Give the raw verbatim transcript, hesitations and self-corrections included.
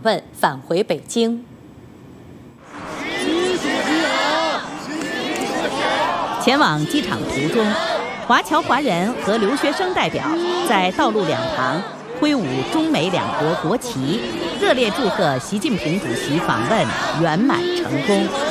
问返回北京。 前往机场途中，华侨华人和留学生代表在道路两旁挥舞中美两国国旗，热烈祝贺习近平主席访问圆满成功。